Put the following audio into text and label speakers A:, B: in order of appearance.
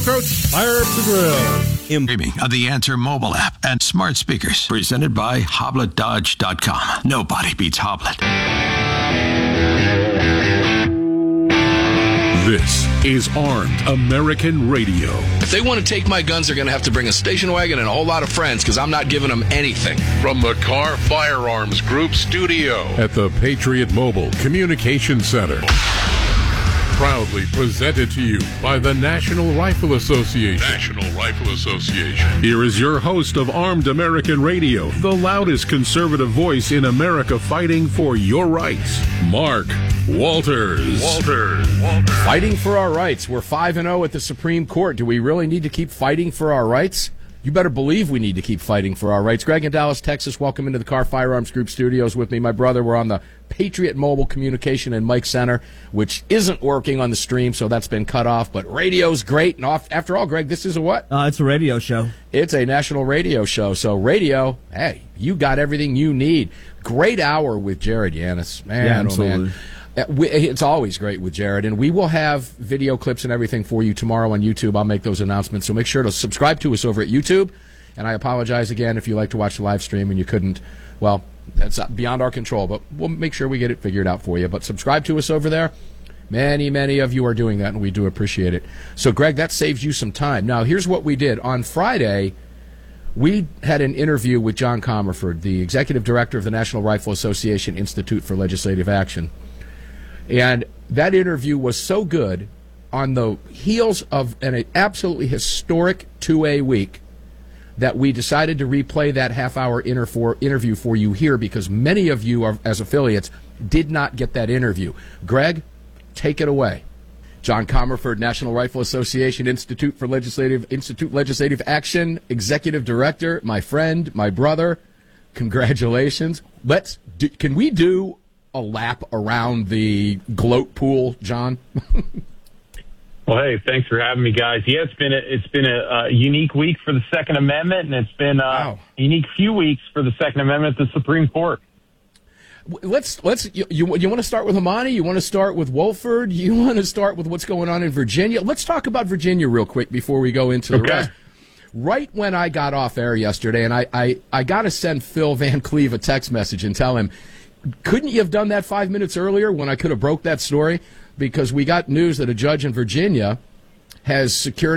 A: Coach, fire up the grill.
B: Streaming on the Answer mobile app and smart speakers. Presented by HobletDodge.com. Nobody beats Hoblet.
C: This is Armed American Radio.
D: If they want to take my guns, they're going to have to bring a station wagon and a whole lot of friends, because I'm not giving them anything.
E: From the Car Firearms Group studio
C: At the Patriot Mobile Communication Center. Proudly presented to you by the National Rifle Association.
E: National Rifle Association.
C: Here is your host of Armed American Radio, the loudest conservative voice in America fighting for your rights, Mark Walters.
F: Fighting for our rights. We're 5-0 at the Supreme Court. Do we really need to keep fighting for our rights? You better believe we need to keep fighting for our rights. Greg in Dallas, Texas, welcome into the Car Firearms Group studios with me. My brother, we're on the Patriot Mobile Communication and Mike Center, which isn't working on the stream, so that's been cut off. But radio's great. And after all, Greg, this is a what?
G: It's a radio show.
F: It's a national radio show. So radio, hey, you got everything you need. Great hour with Jared Yanis. Man,
G: yeah, absolutely.
F: Oh man. It's always great with Jared, and we will have video clips and everything for you tomorrow on YouTube. I'll make those announcements, so make sure to subscribe to us over at YouTube. And I apologize again if you like to watch the live stream and you couldn't. Well, that's beyond our control, but we'll make sure we get it figured out for you. But subscribe to us over there. Many of you are doing that, and we do appreciate it. So, Greg, that saves you some time. Now, here's what we did. On Friday, we had an interview with John Comerford, the executive director of the National Rifle Association Institute for Legislative Action. And that interview was so good, on the heels of an absolutely historic 2A week, that we decided to replay that half-hour interview for you here, because many of you, as affiliates, did not get that interview. Greg, take it away. John Comerford, National Rifle Association Institute Legislative Action, Executive Director, my friend, my brother. Congratulations. Can we do a lap around the gloat pool, John?
H: Well, hey, thanks for having me, guys. Yeah, it's been a unique week for the Second Amendment, and it's been a unique few weeks for the Second Amendment at the Supreme Court.
F: You want to start with Hamani? You want to start with Wolford? You want to start with what's going on in Virginia? Let's talk about Virginia real quick before we go into the rest. Right when I got off air yesterday, and I got to send Phil Van Cleve a text message and tell him, couldn't you have done that 5 minutes earlier when I could have broke that story? Because we got news that a judge in Virginia has secured